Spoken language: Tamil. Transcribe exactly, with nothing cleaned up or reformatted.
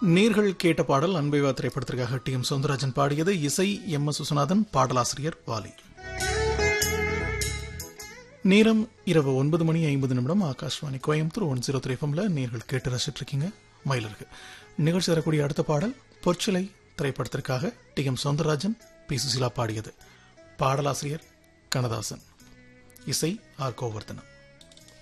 நேர்கள் கேட்ட பாடல் அன்பைவா திரைப்படத்திற்காக டி எம் சௌந்தரராஜன் பாடியது. இசை எம் எஸ் விஸ்வநாதன், பாடலாசிரியர் வாலி. நேரம் இரவு ஒன்பது மணி ஐம்பது நிமிடம். Akashvani Coimbatore one zero three எஃப்எம்ல நேர்கள் கேட்டு ரசிட்டு இருக்கீங்க மயிலருக்கு. நிகழ்ச்சி தரக்கூடிய அடுத்த பாடல் பொற்சிலை திரைப்படத்திற்காக D M Soundararajan, B Susheela பாடியது. பாடலாசிரியர் கண்ணதாசன், இசை ஆர் கோவர்தனம்.